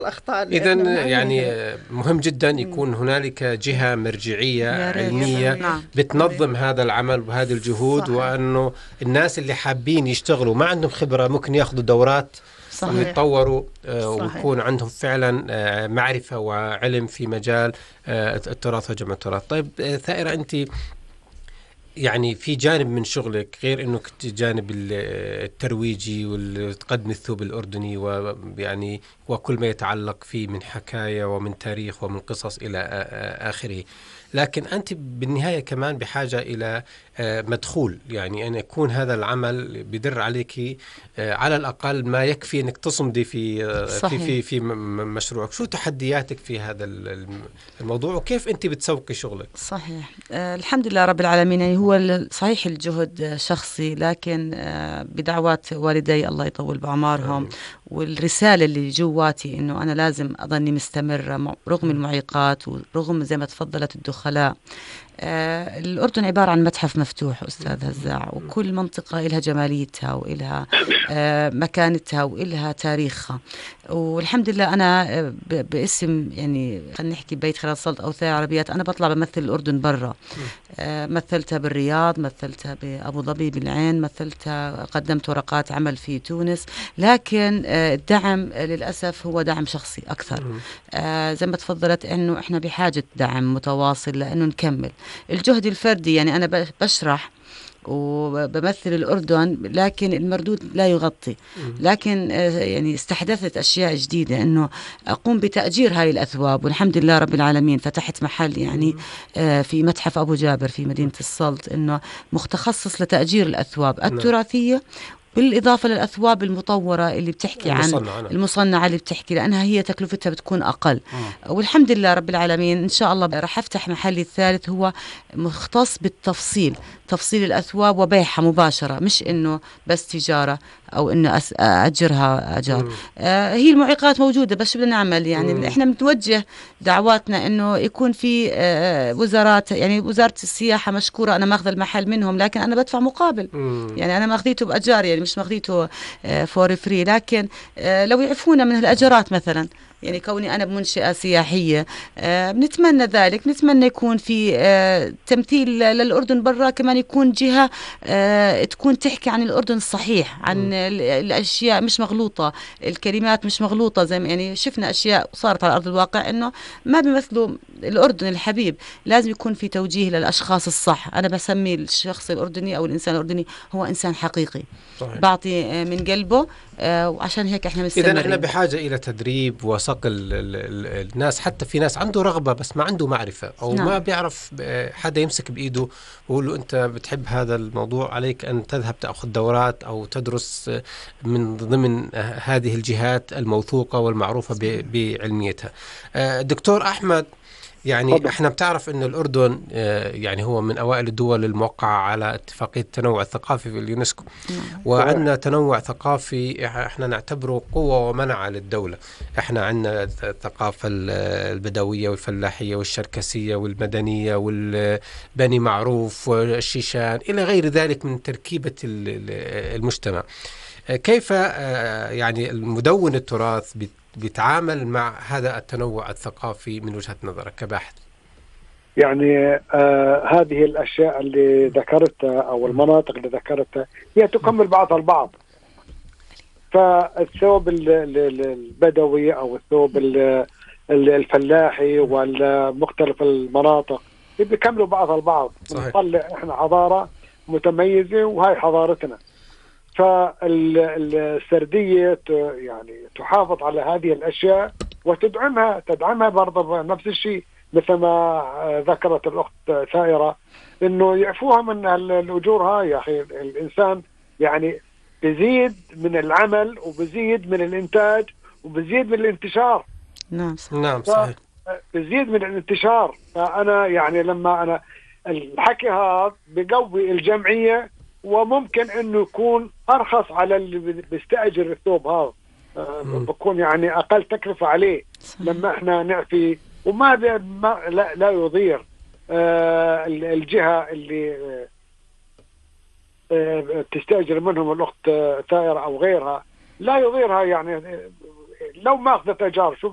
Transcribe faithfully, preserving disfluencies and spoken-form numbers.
الأخطاء اللي إذا إحنا يعني بنعملها. مهم جدا مم. يكون هنالك جهة مرجعية يا ريت. علمية نعم. بتنظم هذا العمل وهذه الجهود، صحيح. وأنه الناس اللي حابين يشتغلوا ما عندهم خبرة ممكن ياخذوا دورات صحيح. ويتطوروا، آه، صحيح. ويكون عندهم فعلا آه، معرفة وعلم في مجال آه، التراث وجمع التراث. طيب آه، ثائرة، أنت يعني في جانب من شغلك غير انه كنت جانب ال- الترويجي وتقدم الثوب الاردني ويعني وكل ما يتعلق فيه من حكايه ومن تاريخ ومن قصص الى آ- آ- اخره، لكن انت بالنهايه كمان بحاجه الى آ، مدخول، يعني ان يكون هذا العمل بدر عليك آ، على الاقل ما يكفي انك تصمدي في آ، في صحيح. في في م- م- مشروعك. شو تحدياتك في هذا ال- الم- الموضوع، وكيف انت بتسوقي شغلك؟ صحيح. آه الحمد لله رب العالمين. يعني هو ال- صحيح الجهد آه، شخصي، لكن آه بدعوات والدي الله يطول بعمارهم، آمين. والرسالة اللي جواتي إنه أنا لازم أظني مستمرة م- رغم المعيقات ورغم زي ما تفضلت الدخلاء. آه الأردن عبارة عن متحف مفتوح أستاذ هزاع، وكل منطقة إلها جماليتها وإلها آه مكانتها وإلها تاريخها. والحمد لله أنا آه، ب- باسم يعني خلينا نحكي بيت خالد سلط أو ثاء عربيات، أنا بطلع بمثل الأردن برا. آه، مثلتها بالرياض، مثلتها بأبو ظبي، بالعين، مثلتها، قدمت ورقات عمل في تونس. لكن آه، الدعم آه، للأسف هو دعم شخصي أكثر. مم. آه، زي ما تفضلت إنه إحنا بحاجة دعم متواصل لأنه نكمل الجهد الفردي. يعني أنا ب- بشرح وبمثل الأردن، لكن المردود لا يغطي. مم. لكن آه، يعني استحدثت أشياء جديدة، أنه أقوم بتأجير هاي الأثواب، والحمد لله رب العالمين فتحت محل يعني مم. آه، في متحف أبو جابر في مدينة السلط، أنه متخصص لتأجير الأثواب نعم. التراثية، بالإضافة للأثواب المطورة اللي بتحكي عن المصنع. نعم. المصنعة اللي بتحكي، لأنها هي تكلفتها بتكون أقل. مم. والحمد لله رب العالمين إن شاء الله راح أفتح محلي الثالث، هو مختص بالتفصيل، تفصيل الأثواب وبيعها مباشرة، مش إنه بس تجارة أو إنه أس- أجرها أجار. مم. آه هي المعيقات موجودة، بس شو بدنا نعمل؟ يعني مم. إحنا بنتوجه دعواتنا إنه يكون في آه وزارات، يعني وزارة السياحة مشكورة، أنا ماخذ المحل منهم، لكن أنا بدفع مقابل. مم. يعني أنا ماخذيته بأجار، يعني مش ماخذيته فور فري. لكن آه، لو يعفونا من الأجارات مثلا، يعني كوني أنا بمنشئة سياحية، آه، بنتمنى ذلك، بنتمنى يكون في آه، تمثيل للأردن برا، كمان يكون جهة آه، تكون تحكي عن الأردن الصحيح، عن مم. ال- الأشياء مش مغلوطة، الكلمات مش مغلوطة، زي ما يعني شفنا أشياء صارت على أرض الواقع إنه ما بيمثلوا الأردن الحبيب. لازم يكون في توجيه للأشخاص الصح. أنا بسمي الشخص الأردني أو الإنسان الأردني هو إنسان حقيقي، صحيح. بعطي آه، من قلبه، آه، وعشان هيك احنا إذا احنا مستمرين. بحاجة إلى تدريب وصقل ال- ال- الناس، حتى في ناس عنده رغبة بس ما عنده معرفة أو ما نعم. بيعرف ب- حدا يمسك بإيده ويقول له أنت بتحب هذا الموضوع، عليك أن تذهب تأخذ دورات أو تدرس من ضمن هذه الجهات الموثوقة والمعروفة ب- بعلميتها. آه، دكتور أحمد، يعني تفضل. احنا بتعرف انه الاردن آه، يعني هو من اوائل الدول الموقعة على اتفاقية التنوع الثقافي في اليونسكو، نعم. صحيح. وعندنا تنوع ثقافي احنا نعتبره قوة ومنعة للدولة. احنا عندنا الثقافة البدوية والفلاحية والشركسية والمدنية والبني معروف والشيشان إلى غير ذلك من تركيبة ال- ال- المجتمع. كيف آه، يعني المدون التراث بت- بيتعامل مع هذا التنوع الثقافي من وجهة نظرك كباحث؟ يعني آه هذه الأشياء اللي ذكرتها أو المناطق اللي ذكرتها هي تكمل بعضها البعض. فالثوب ال- ال- البدوي أو الثوب ال- ال- الفلاحي والمختلف المناطق بيكملوا بعضها البعض. صحيح. بنطلع إحنا حضارة متميزة وهاي حضارتنا. فالسردية ت- يعني تحافظ على هذه الأشياء وتدعمها تدعمها برضه نفس الشيء، مثل ما آه، ذكرت الأخت ثائرة، إنه يعفوها من ال- الأجور هاي. يا أخي الإنسان يعني بزيد من العمل وبزيد من الإنتاج وبزيد من الانتشار. نعم. نعم صحيح. بزيد من الانتشار. فأنا يعني لما أنا الحكي هذا بقوي الجمعية، وممكن إنه يكون أرخص على اللي بيستأجر الثوب هذا، آه، مم. بكون يعني أقل تكلفة عليه. صحيح. لما إحنا نعفي وما بي ما لا, لا يضير آه، الجهة اللي آه، آه، تستأجر منهم الأخت آه، ثائرة أو غيرها، لا يضيرها. يعني آه، لو ما أخذت أجار شو